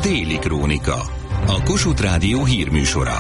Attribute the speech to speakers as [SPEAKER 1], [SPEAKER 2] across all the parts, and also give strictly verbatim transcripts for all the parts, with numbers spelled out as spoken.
[SPEAKER 1] Déli Krónika, a Kossuth Rádió hírműsora.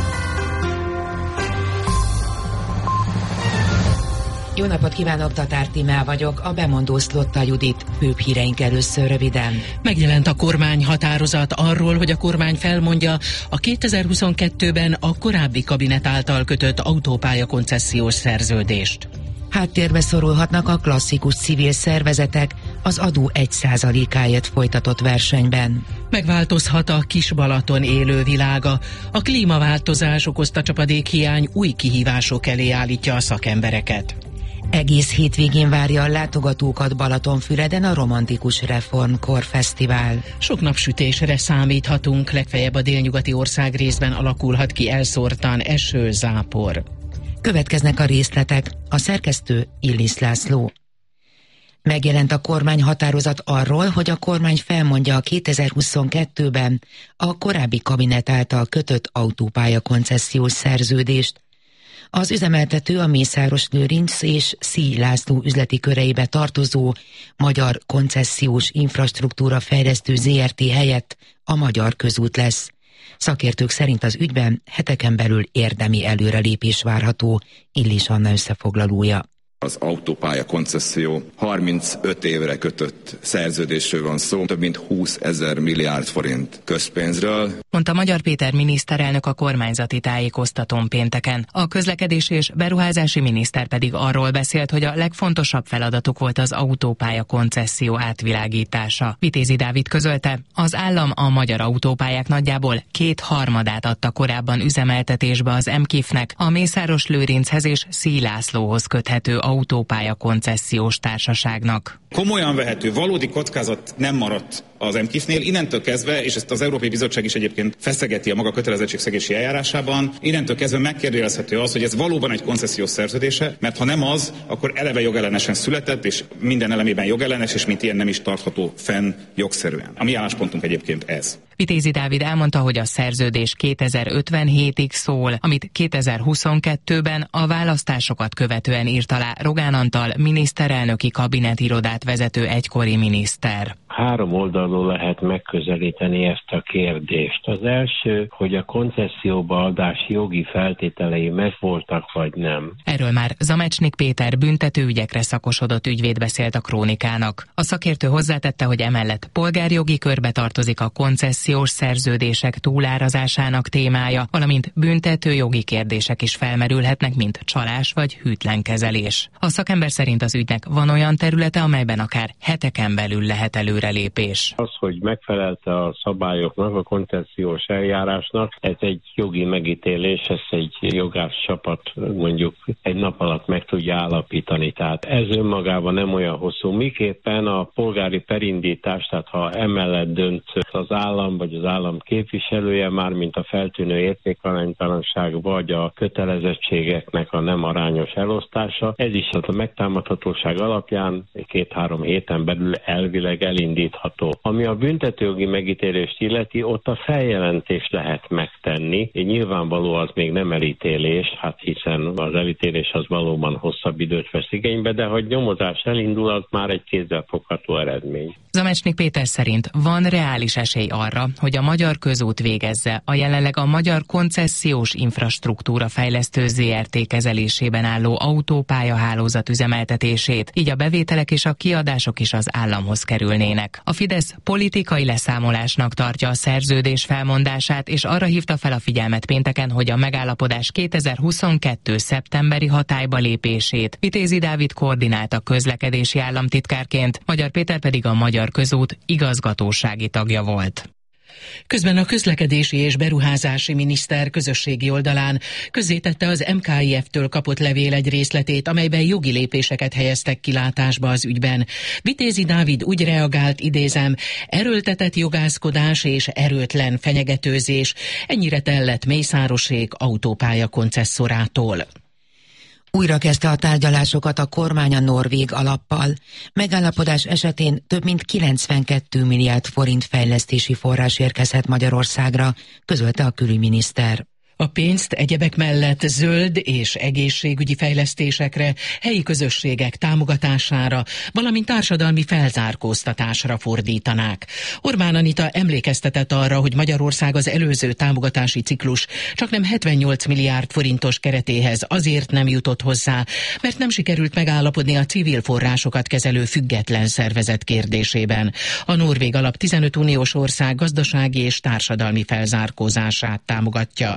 [SPEAKER 2] Jó napot kívánok, Tatár Tímea vagyok, a bemondó Szlotta Judit. Főbb híreink először röviden.
[SPEAKER 3] Megjelent a kormány határozat arról, hogy a kormány felmondja a kétezer-huszonkettőben a korábbi kabinet által kötött autópálya koncesziós szerződést.
[SPEAKER 2] Háttérbe szorulhatnak a klasszikus civil szervezetek az adó egy százalékáért folytatott versenyben.
[SPEAKER 3] Megváltozhat a Kis-Balaton élő világa. A klímaváltozás okozta csapadékhiány új kihívások elé állítja a szakembereket.
[SPEAKER 2] Egész hétvégén várja a látogatókat Balatonfüreden a Romantikus Reformkor Fesztivál.
[SPEAKER 3] Sok napsütésre számíthatunk, legfeljebb a délnyugati országrészben alakulhat ki elszórtan eső, zápor.
[SPEAKER 2] Következnek a részletek, a szerkesztő Illis László. Megjelent a kormány határozat arról, hogy a kormány felmondja a kétezer-huszonkettőben a korábbi kabinet által kötött autópálya koncesziós szerződést. Az üzemeltető a Mészáros Lőrinc és Szíj László üzleti köreibe tartozó Magyar Koncesziós Infrastruktúra Fejlesztő zé er té helyett a Magyar Közút lesz. Szakértők szerint az ügyben heteken belül érdemi előrelépés várható. Illis Anna összefoglalója.
[SPEAKER 4] Az autópálya koncesszió harmincöt évre kötött szerződésről van szó, több mint húszezer milliárd forint közpénzről.
[SPEAKER 5] Mondta Magyar Péter miniszterelnök a kormányzati tájékoztatón pénteken. A közlekedési és beruházási miniszter pedig arról beszélt, hogy a legfontosabb feladatuk volt az autópálya koncesszió átvilágítása. Vitézi Dávid közölte, az állam a magyar autópályák nagyjából két harmadát adta korábban üzemeltetésbe az em kifnek, a Mészáros Lőrinchez és Szíj Lászlóhoz köthető autópálya koncesziós társaságnak.
[SPEAKER 6] Komolyan vehető, valódi kockázat nem maradt az em kifnél, innentől kezdve, és ezt az Európai Bizottság is egyébként feszegeti a maga kötelezettségszegési eljárásában, innentől kezdve megkérdőjelezhető az, hogy ez valóban egy koncesziós szerződése, mert ha nem az, akkor eleve jogellenesen született, és minden elemében jogellenes, és mint ilyen nem is tartható fenn jogszerűen. A mi álláspontunk egyébként ez.
[SPEAKER 5] Vitézi Dávid elmondta, hogy a szerződés kétezer-ötvenhétig szól, amit kétezer-huszonkettőben a választásokat követően írt alá Rogán Antal miniszterelnöki kabinetirodát vezető egykori miniszter.
[SPEAKER 7] Három oldalról lehet megközelíteni ezt a kérdést. Az első, hogy a koncesszióba adás jogi feltételei megvoltak vagy nem.
[SPEAKER 5] Erről már Zamecsnik Péter büntetőügyekre szakosodott ügyvéd beszélt a Krónikának. A szakértő hozzátette, hogy emellett polgárjogi körbe tartozik a koncesziós szerződések túlárazásának témája, valamint büntetőjogi kérdések is felmerülhetnek, mint csalás vagy hűtlenkezelés. A szakember szerint az ügynek van olyan területe, amelyben akár heteken belül lehet előrelépés.
[SPEAKER 7] Az, hogy megfelelte a szabályoknak, a koncesziós eljárásnak, ez egy jogi megítélés, ez egy jogász csapat mondjuk egy nap alatt meg tudja állapítani. Tehát ez önmagában nem olyan hosszú. Miképpen a polgári perindítás, tehát ha emellett dönt az állam vagy az állam képviselője, már mint a feltűnő értékaránytalanság vagy a kötelezettségeknek a nem arányos elosztása, ez is a megtámadhatóság alapján két-három héten belül elvileg elindítható. Ami a büntetőjogi megítélést illeti, ott a feljelentést lehet megtenni. Nyilvánvaló az még nem elítélés, hát hiszen az elítélés az valóban hosszabb időt vesz igénybe, de hogy nyomozás elindul, az már egy kézzelfogható eredmény.
[SPEAKER 5] Zamecsnik Péter szerint van reális esély arra, hogy a Magyar Közút végezze a jelenleg a Magyar Koncesziós Infrastruktúra Fejlesztő zé er té kezelésében álló autópályahálózat üzemeltetését, így a bevételek és a kiadások is az államhoz kerülnének. A Fidesz politikai leszámolásnak tartja a szerződés felmondását, és arra hívta fel a figyelmet pénteken, hogy a megállapodás kétezer-huszonkettő szeptemberi hatályba lépését Vitézi Dávid koordinálta közlekedési államtitkárként, Magyar Péter pedig a Magyar Közút igazgatósági tagja volt.
[SPEAKER 3] Közben a közlekedési és beruházási miniszter közösségi oldalán közzétette az em ká i eftől kapott levél egy részletét, amelyben jogi lépéseket helyeztek kilátásba az ügyben. Vitézi Dávid úgy reagált, idézem, erőltetett jogászkodás és erőtlen fenyegetőzés, ennyire tellett Mészárosék autópálya koncesszorától.
[SPEAKER 2] Újra kezdte a tárgyalásokat a kormány a norvég alappal. Megállapodás esetén több mint kilencvenkét milliárd forint fejlesztési forrás érkezhet Magyarországra, közölte a külügyminiszter.
[SPEAKER 3] A pénzt egyebek mellett zöld és egészségügyi fejlesztésekre, helyi közösségek támogatására, valamint társadalmi felzárkóztatásra fordítanák. Orbán Anita emlékeztetett arra, hogy Magyarország az előző támogatási ciklus csaknem hetvennyolc milliárd forintos keretéhez azért nem jutott hozzá, mert nem sikerült megállapodni a civil forrásokat kezelő független szervezet kérdésében. A norvég alap tizenöt uniós ország gazdasági és társadalmi felzárkózását támogatja.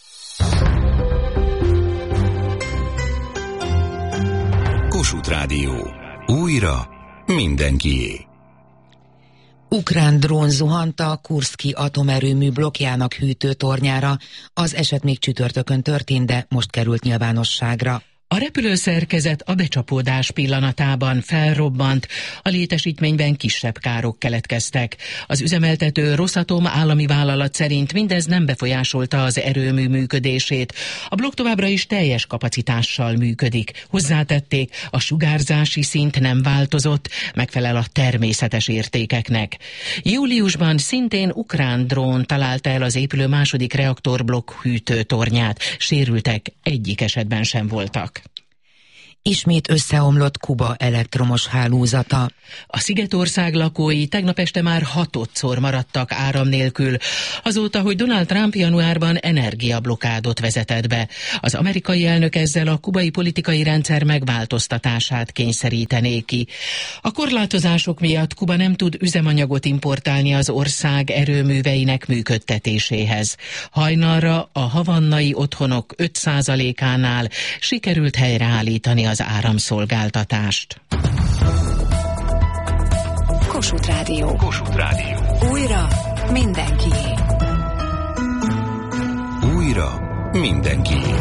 [SPEAKER 1] Kossuth Rádió. Újra mindenkié.
[SPEAKER 2] Ukrán drón zuhant a Kurszki atomerőmű blokkjának hűtőtornyára. Az eset még csütörtökön történt, de most került nyilvánosságra.
[SPEAKER 3] A repülőszerkezet a becsapódás pillanatában felrobbant, a létesítményben kisebb károk keletkeztek. Az üzemeltető Rosatom állami vállalat szerint mindez nem befolyásolta az erőmű működését. A blokk továbbra is teljes kapacitással működik. Hozzátették, a sugárzási szint nem változott, megfelel a természetes értékeknek. Júliusban szintén ukrán drón találta el az épülő második reaktorblokk hűtőtornyát. Sérültek egyik esetben sem voltak.
[SPEAKER 2] Ismét összeomlott Kuba elektromos hálózata.
[SPEAKER 3] A szigetország lakói tegnap este már hatodszor maradtak áram nélkül, azóta, hogy Donald Trump januárban energiablokádot vezetett be. Az amerikai elnök ezzel a kubai politikai rendszer megváltoztatását kényszerítené ki. A korlátozások miatt Kuba nem tud üzemanyagot importálni az ország erőműveinek működtetéséhez. Hajnalra a havannai otthonok öt százalékánál sikerült helyreállítani az áramszolgáltatást.
[SPEAKER 8] Kossuth Rádió.
[SPEAKER 1] Kossuth Rádió.
[SPEAKER 8] Újra mindenkié.
[SPEAKER 1] Újra mindenkié.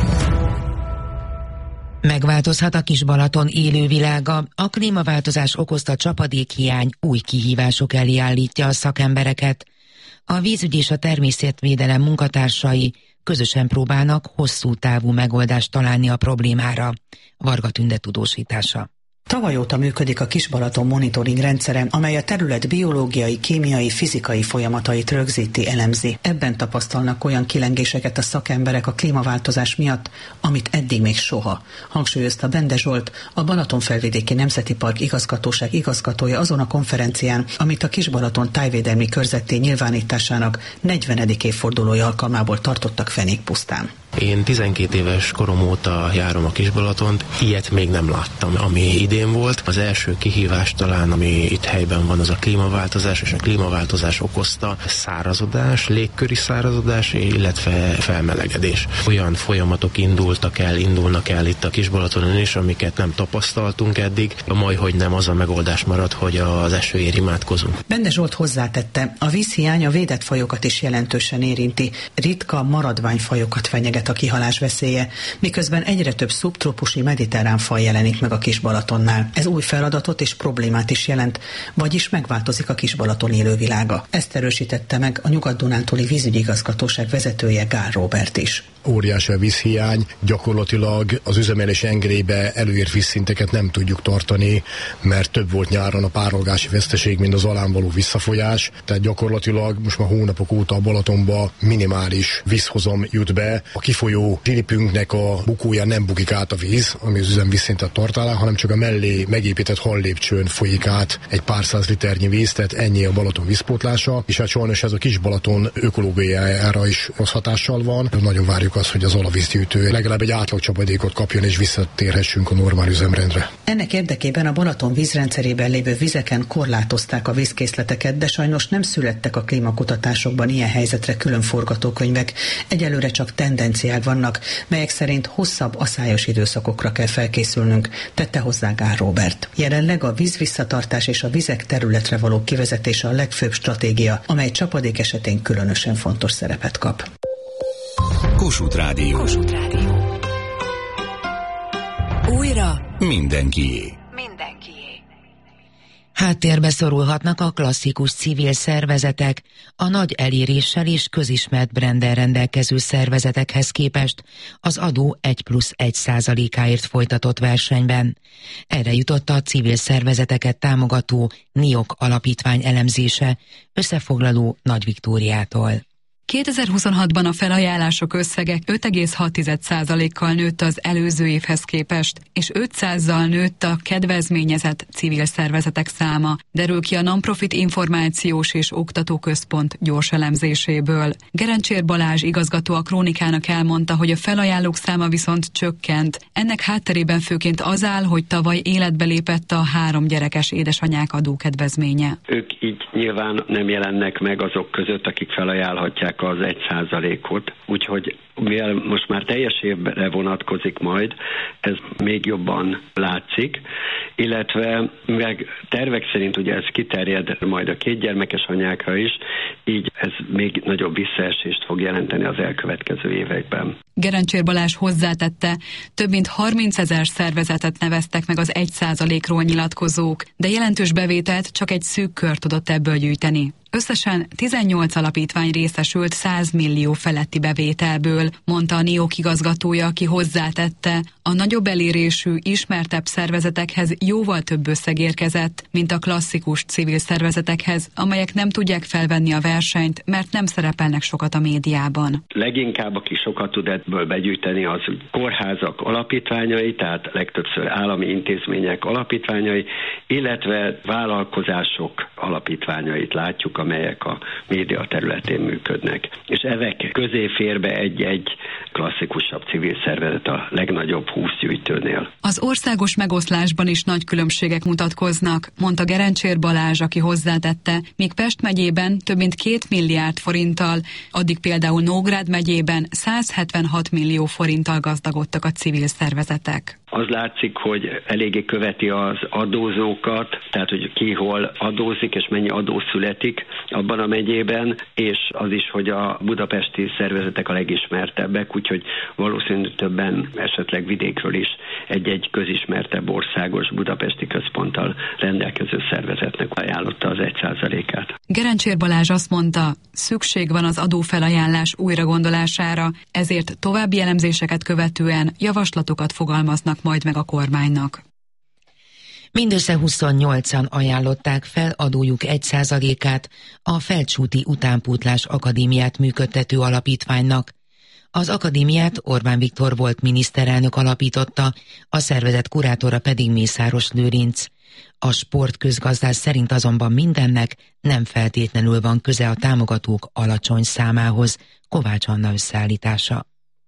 [SPEAKER 2] Megváltozhat a Kis-Balaton élővilága, a klímaváltozás okozta csapadékhiány új kihívások elé állítja a szakembereket. A vízügy és a természetvédelem munkatársai közösen próbálnak hosszú távú megoldást találni a problémára. Varga Tünde tudósítása.
[SPEAKER 9] Tavaly óta működik a Kis-Balaton monitoring rendszere, amely a terület biológiai, kémiai, fizikai folyamatait rögzíti, elemzi. Ebben tapasztalnak olyan kilengéseket a szakemberek a klímaváltozás miatt, amit eddig még soha. Hangsúlyozta Bende Zsolt, a Balatonfelvidéki Nemzeti Park igazgatóság igazgatója azon a konferencián, amit a Kis-Balaton tájvédelmi körzetté nyilvánításának negyvenedik évfordulója alkalmából tartottak Fenékpusztán.
[SPEAKER 10] Én tizenkét éves korom óta járom a Kis-Balatont, ilyet még nem láttam, ami idén volt. Az első kihívás talán, ami itt helyben van, az a klímaváltozás, és a klímaváltozás okozta szárazodás, légköri szárazodás, illetve felmelegedés. Olyan folyamatok indultak el, indulnak el itt a Kis-Balatonon is, amiket nem tapasztaltunk eddig. Majd, hogy nem az a megoldás marad, hogy az esőért imádkozunk.
[SPEAKER 9] Bende Zsolt hozzátette, a vízhiány a védett fajokat is jelentősen érinti. Ritka maradványfajokat fenyeget a kihalás veszélye, miközben egyre több szubtrópusi mediterrán faj jelenik meg a Kis-Balatonnál. Ez új feladatot és problémát is jelent, vagyis megváltozik a Kis-Balaton élővilága. Ezt erősítette meg a Nyugat-Dunántúli vízügyi igazgatóság vezetője Gál Róbert is.
[SPEAKER 11] Óriási a vízhiány, gyakorlatilag az üzemelési engedélybe előírt vízszinteket nem tudjuk tartani, mert több volt nyáron a párolgási veszteség, mint az alán való visszafolyás, tehát gyakorlatilag most már hónapok óta a Balatonba minimális vízhozam jut be. A kifolyó zsilipünknek a bukóján nem bukik át a víz, ami az üzem vízszintet tart alá, hanem csak a mellé megépített hallépcsőn folyik át egy pár száz liternyi víz, tehát ennyi a Balaton vízpótlása, és hát sajnos ez a Kis-Balaton ökológiájára is rossz hatással van. Nagyon várjuk azt, hogy az alavízgyűjtő legalább egy átlag csapadékot kapjon, és visszatérhessünk a normál üzemrendre.
[SPEAKER 9] Ennek érdekében a Balaton vízrendszerében lévő vizeken korlátozták a vízkészleteket, de sajnos nem születtek a klímakutatásokban ilyen helyzetre külön forgatókönyvek. Egyelőre csak tendenciák vannak, melyek szerint hosszabb aszályos időszakokra kell felkészülnünk, tette hozzá Gál Róbert. Jelenleg a vízvisszatartás és a vizek területre való kivezetése a legfőbb stratégia, amely csapadék esetén különösen fontos szerepet kap.
[SPEAKER 1] Kossuth Rádió.
[SPEAKER 8] Kossuth Rádió. Újra
[SPEAKER 1] mindenkié.
[SPEAKER 8] mindenkié.
[SPEAKER 2] Háttérbe szorulhatnak a klasszikus civil szervezetek, a nagy eléréssel és közismert brandel rendelkező szervezetekhez képest az adó egy plusz egy százalékáért folytatott versenyben. Erre jutott a civil szervezeteket támogató NIOK alapítvány elemzése, összefoglaló Nagy Viktóriától.
[SPEAKER 12] kétezer-huszonhatban a felajánlások összege öt egész hat százalékkal nőtt az előző évhez képest, és ötszázzal nőtt a kedvezményezett civil szervezetek száma, derül ki a Nonprofit Információs és Oktatóközpont gyors elemzéséből. Gerencsér Balázs igazgató a Krónikának elmondta, hogy a felajánlók száma viszont csökkent. Ennek hátterében főként az áll, hogy tavaly életbe lépett a három gyerekes édesanyák adókedvezménye.
[SPEAKER 13] Ők így nyilván nem jelennek meg azok között, akik felajánlhatják az egy százalékot, úgyhogy mivel most már teljes évre vonatkozik majd, ez még jobban látszik, illetve meg tervek szerint ugye ez kiterjed majd a kétgyermekes anyákra is, így ez még nagyobb visszaesést fog jelenteni az elkövetkező években.
[SPEAKER 12] Gerencsér Balázs hozzátette, több mint harmincezer szervezetet neveztek meg az egy százalékról nyilatkozók, de jelentős bevételt csak egy szűk kör tudott ebből gyűjteni. Összesen tizennyolc alapítvány részesült száz millió feletti bevételből, mondta a en i o k igazgatója, aki hozzátette, a nagyobb elérésű, ismertebb szervezetekhez jóval több összeg érkezett, mint a klasszikus civil szervezetekhez, amelyek nem tudják felvenni a versenyt, mert nem szerepelnek sokat a médiában.
[SPEAKER 13] Leginkább, aki sokat tud ebből begyűjteni, az kórházak alapítványai, tehát legtöbbször állami intézmények alapítványai, illetve vállalkozások alapítványait látjuk, amelyek a média területén működnek. És ezek közé fér be egy-egy klasszikusabb civil szervezet a legnagyobb húsz gyűjtőnél.
[SPEAKER 12] Az országos megoszlásban is nagy különbségek mutatkoznak, mondta Gerencsér Balázs, aki hozzátette, míg Pest megyében több mint két milliárd forinttal, addig például Nógrád megyében száz hetvenhat millió forinttal gazdagodtak a civil szervezetek.
[SPEAKER 13] Az látszik, hogy eléggé követi az adózókat, tehát hogy ki hol adózik és mennyi adó születik abban a megyében, és az is, hogy a budapesti szervezetek a legismertebbek, úgyhogy valószínűleg többen esetleg vidékről is egy-egy közismertebb országos budapesti központtal rendelkező szervezetnek ajánlotta az egy százalékát.
[SPEAKER 12] Gerencsér Balázs azt mondta, szükség van az adófelajánlás újragondolására, ezért további elemzéseket követően javaslatokat fogalmaznak majd meg a kormánynak.
[SPEAKER 2] Mindössze huszonnyolcan ajánlották fel adójuk egy százalékát a Feldsúti Utánpótlás Akadémiát működtető alapítványnak. Az akadémiát Orbán Viktor volt miniszterelnök alapította, a szervezet kurátora pedig Mészáros Lőrinc. A sportközgazdász szerint azonban mindennek nem feltétlenül van köze a támogatók alacsony számához. Kovács Anna összeállítása.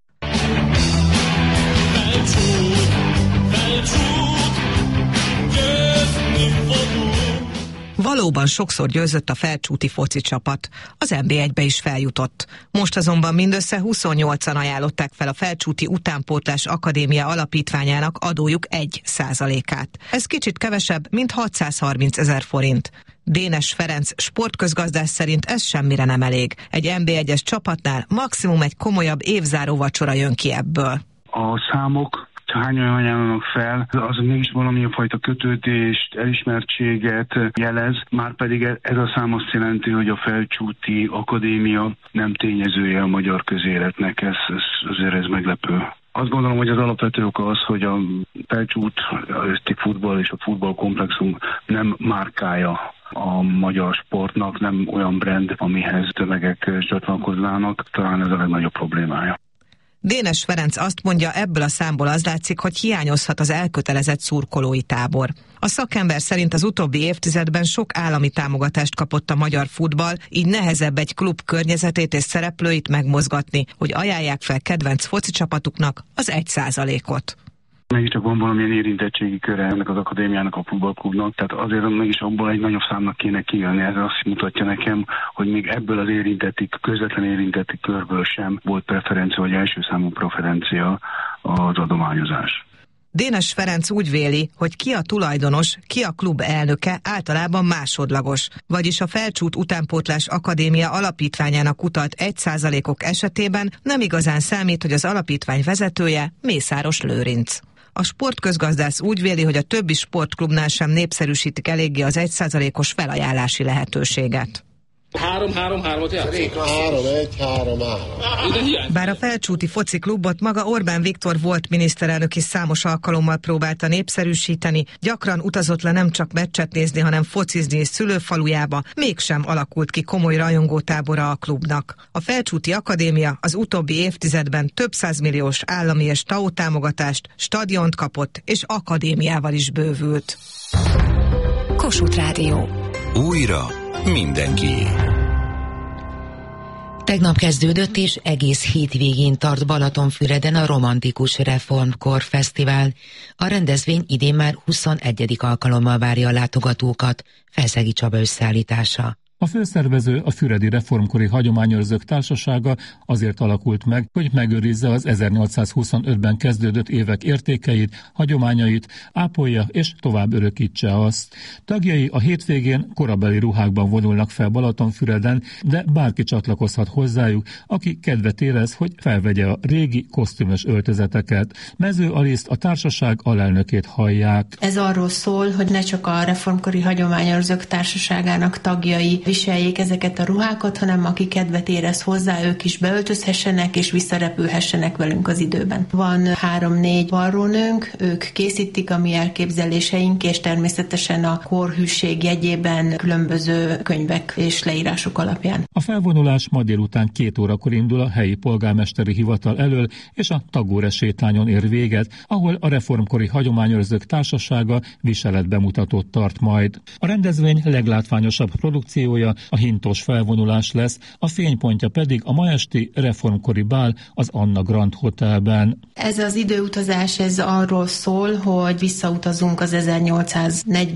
[SPEAKER 14] Valóban sokszor győzött a feldsúti foci csapat. Az en bé egybe is feljutott. Most azonban mindössze huszonnyolcan ajánlották fel a Feldsúti Utánpótlás Akadémia alapítványának adójuk egy százalékát. Ez kicsit kevesebb, mint hatszázharminc ezer forint. Dénes Ferenc sportközgazdász szerint ez semmire nem elég. Egy en bé egyes csapatnál maximum egy komolyabb évzáró vacsora jön ki ebből.
[SPEAKER 15] A számok hányan ajánlanak fel, az mégis valamilyen fajta kötődést, elismertséget jelez, márpedig ez a szám azt jelenti, hogy a Feldsúti Akadémia nem tényezője a magyar közéletnek, ez, ez, azért ez meglepő. Azt gondolom, hogy az alapvető oka az, hogy a Feldsút, a futball és a futballkomplexum nem márkája a magyar sportnak, nem olyan brand, amihez tömegek csatlakoznának, talán ez a legnagyobb problémája.
[SPEAKER 14] Dénes Ferenc azt mondja, ebből a számból az látszik, hogy hiányozhat az elkötelezett szurkolói tábor. A szakember szerint az utóbbi évtizedben sok állami támogatást kapott a magyar futball, így nehezebb egy klub környezetét és szereplőit megmozgatni, hogy ajánlják fel kedvenc foci csapatuknak az egy százalékot.
[SPEAKER 15] Mégiscsak van valamilyen érintettségi köre ennek az akadémiának, a futballklubnak, tehát azért mégis abból egy nagyobb számnak kéne kijönni. Ez azt mutatja nekem, hogy még ebből az érintetti, közvetlen érintetti körből sem volt preferencia, vagy első számú preferencia az adományozás.
[SPEAKER 14] Dénes Ferenc úgy véli, hogy ki a tulajdonos, ki a klub elnöke általában másodlagos, vagyis a Feldsút Utánpótlás Akadémia alapítványának utalt egy százalékok esetében nem igazán számít, hogy az alapítvány vezetője Mészáros Lőrinc. A sportközgazdász úgy véli, hogy a többi sportklubnál sem népszerűsítik eléggé az egy százalékos felajánlási lehetőséget.
[SPEAKER 16] Három, három, hármat játszik.
[SPEAKER 11] Három, egy, három, három.
[SPEAKER 14] Bár a Felcsúti Foci Klubot maga Orbán Viktor volt miniszterelnök is számos alkalommal próbálta népszerűsíteni, gyakran utazott le nem csak meccset nézni, hanem focizni is szülőfalujába, mégsem alakult ki komoly rajongótábora a klubnak. A Felcsúti Akadémia az utóbbi évtizedben több százmilliós állami és té á o támogatást, stadiont kapott, és akadémiával is bővült.
[SPEAKER 8] Kossuth Rádió.
[SPEAKER 1] Újra mindenkié.
[SPEAKER 2] Tegnap kezdődött és egész hétvégén tart Balatonfüreden a Romantikus Reformkor Fesztivál. A rendezvény idén már huszonegyedik alkalommal várja a látogatókat. Felszegi Csaba összeállítása.
[SPEAKER 17] A főszervező, a Füredi Reformkori Hagyományőrzők Társasága azért alakult meg, hogy megőrizze az ezernyolcszázhuszonötben kezdődött évek értékeit, hagyományait, ápolja és tovább örökítse azt. Tagjai a hétvégén korabeli ruhákban vonulnak fel Balatonfüreden, de bárki csatlakozhat hozzájuk, aki kedvet érez, hogy felvegye a régi kosztümös öltözeteket. Mező Aliszt, a társaság alelnökét hallják.
[SPEAKER 18] Ez arról szól, hogy ne csak a Reformkori Hagyományőrzők Társaságának tagjai viseljék ezeket a ruhákat, hanem aki kedvet érez hozzá, ők is beöltözhessenek és visszarepülhessenek velünk az időben. Van három-négy varrónőnk, ők készítik a mi elképzeléseink, és természetesen a korhűség jegyében különböző könyvek és leírások alapján.
[SPEAKER 17] A felvonulás ma délután két órakor indul a helyi polgármesteri hivatal elől, és a Tagore sétányon ér véget, ahol a Reformkori Hagyományőrzők Társasága viseletbemutatót tart majd. A rendezvény leglátványosabb produkciója a hintos felvonulás lesz, a fénypontja pedig a ma esti reformkori bál az Anna Grand Hotelben.
[SPEAKER 18] Ez az időutazás ez arról szól, hogy visszautazunk az ezernyolcszáznegyven